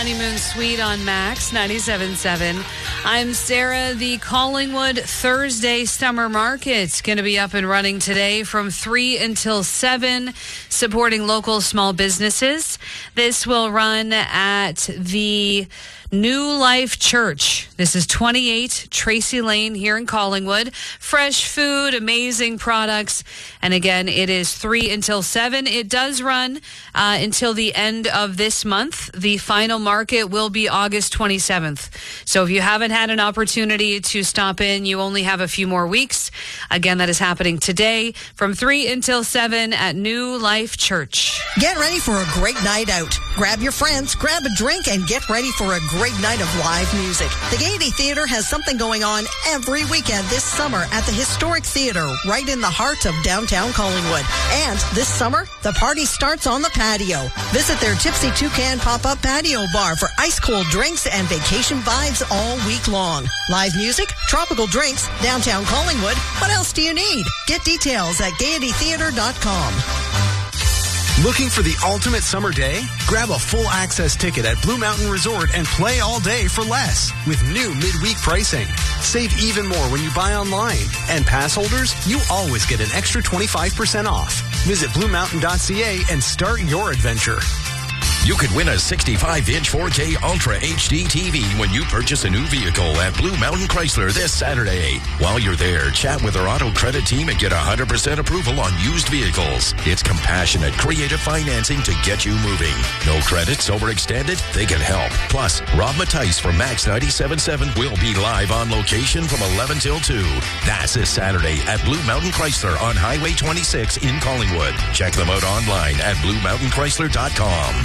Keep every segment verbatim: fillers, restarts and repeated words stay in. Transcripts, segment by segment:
Honeymoon Suite on Max ninety-seven point seven. I'm Sarah. The Collingwood Thursday Summer Market's going to be up and running today from three until seven, supporting local small businesses. This will run at the New Life Church. This is twenty-eight Tracy Lane here in Collingwood. Fresh food, amazing products. And again, it is three until seven. It does run uh, until the end of this month. The final market will be August twenty-seventh. So if you haven't had an opportunity to stop in, you only have a few more weeks. Again, that is happening today from three until seven at New Life Church. Get ready for a great night out. Grab your friends, grab a drink, and get ready for a great night of live music. The Gaiety Theatre has something going on every weekend this summer at the Historic Theatre, right in the heart of downtown Collingwood. And this summer, the party starts on the patio. Visit their Tipsy Toucan pop-up patio bar for ice-cold drinks and vacation vibes all week long. Live music, tropical drinks, downtown Collingwood. What else do you need? Get details at gaiety theatre dot com. Looking for the ultimate summer day? Grab a full access ticket at Blue Mountain Resort and play all day for less with new midweek pricing. Save even more when you buy online. And pass holders, you always get an extra twenty-five percent off. Visit blue mountain dot c a and start your adventure. You could win a sixty-five inch four K Ultra H D T V when you purchase a new vehicle at Blue Mountain Chrysler this Saturday. While you're there, chat with our auto credit team and get one hundred percent approval on used vehicles. It's compassionate, creative financing to get you moving. No credits, overextended? They can help. Plus, Rob Mattice from Max ninety-seven point seven will be live on location from eleven till two. That's this Saturday at Blue Mountain Chrysler on Highway twenty-six in Collingwood. Check them out online at blue mountain chrysler dot com.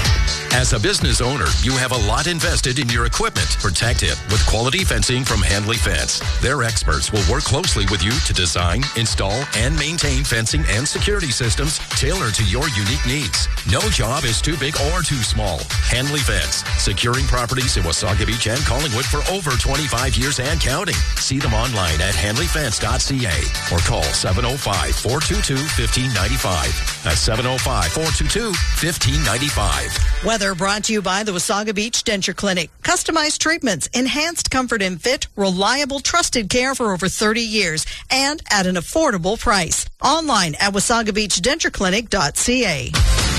As a business owner, you have a lot invested in your equipment. Protect it with quality fencing from Handley Fence. Their experts will work closely with you to design, install, and maintain fencing and security systems tailored to your unique needs. No job is too big or too small. Handley Fence, securing properties in Wasaga Beach and Collingwood for over twenty-five years and counting. See them online at handley fence dot c a or call seven oh five, four two two, one five nine five. That's seven oh five, four two two, one five nine five. Weather brought to you by the Wasaga Beach Denture Clinic. Customized treatments, enhanced comfort and fit, reliable, trusted care for over thirty years, and at an affordable price. Online at wasaga beach denture clinic dot c a.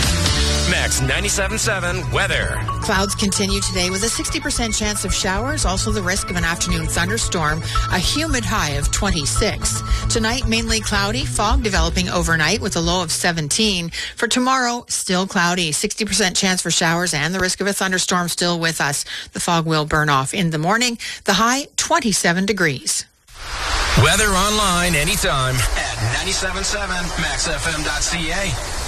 Max ninety-seven point seven weather. Clouds continue today with a sixty percent chance of showers, also the risk of an afternoon thunderstorm, a humid high of twenty-six. Tonight, mainly cloudy, fog developing overnight with a low of seventeen. For tomorrow, still cloudy, sixty percent chance for showers and the risk of a thunderstorm still with us. The fog will burn off in the morning. The high, twenty-seven degrees. Weather online anytime at ninety-seven point seven max f m dot c a.